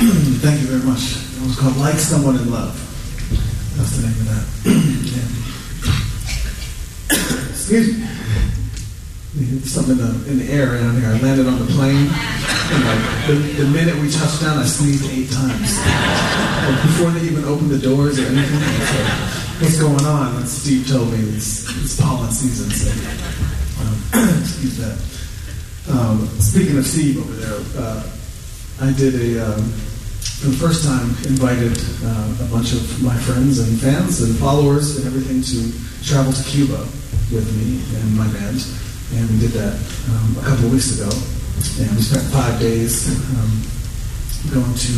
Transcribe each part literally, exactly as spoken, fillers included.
Thank you very much. It was called Like Someone in Love. That's the name of that. Yeah. Excuse me. There's something in the, in the air around here. I landed on the plane, and like, the, the minute we touched down, I sneezed eight times. Like, before they even opened the doors or anything. So, what's going on? And Steve told me it's, it's pollen season, so um, excuse that. Um, speaking of Steve over there, uh, I did a, um, for the first time, invited uh, a bunch of my friends and fans and followers and everything to travel to Cuba with me and my band. And we did that um, a couple of weeks ago. And we spent five days um, going to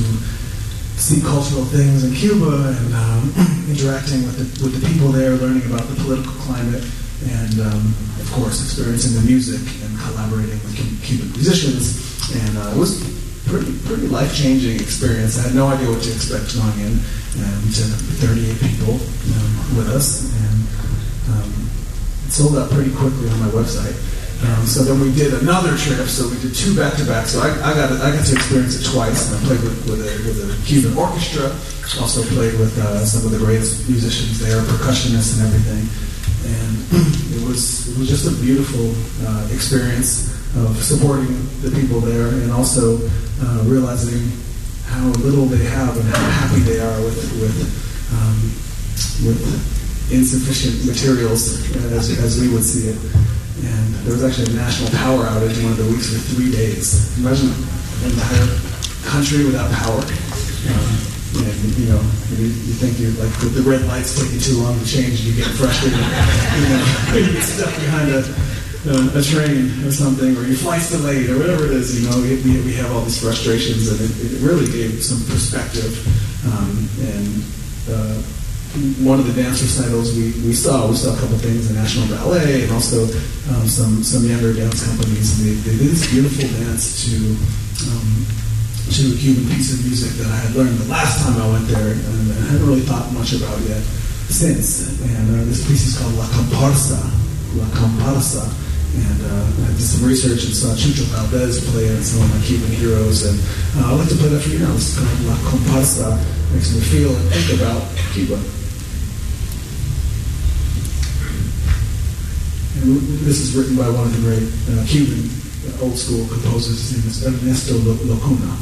see cultural things in Cuba and um, interacting with the, with the people there, learning about the political climate, and um, of course experiencing the music and collaborating with Cuban musicians. And uh, it was pretty pretty life-changing experience. I had no idea what to expect going in. And we took thirty-eight people um, with us, and um, it sold out pretty quickly on my website. Um, so then we did another trip. So we did two back-to-back. So I, I got I got to experience it twice. And I played with, with, a, with a Cuban orchestra. Also played with uh, some of the greatest musicians there, percussionists and everything. And it was it was just a beautiful uh, experience of supporting the people there, and also uh, realizing how little they have and how happy they are with with um, with insufficient materials, as as we would see it. And there was actually a national power outage one of the weeks for three days. Imagine an entire country without power. Um, and, you know, you, you think you're like the, the red lights taking too long to change, and you get frustrated. You know, you get stuck behind a, uh, a train or something, or your flight's delayed, or whatever it is. You know, we, we have all these frustrations, and it, it really gave some perspective. Um, and uh, one of the dance recitals we, we saw, we saw a couple things, the National Ballet, and also um, some some younger dance companies. And they, they did this beautiful dance to um, to a Cuban piece of music that I had learned the last time I went there, and I hadn't really thought much about yet since. And uh, this piece is called La Comparsa, La Comparsa. And uh, I did some research and saw Chucho Valdez play it, some of my Cuban heroes, and uh, I'd like to play that for you now. It's called La Comparsa. Makes me feel and think about Cuba. And this is written by one of the great uh, Cuban uh, old school composers. His name is Ernesto Lacuna.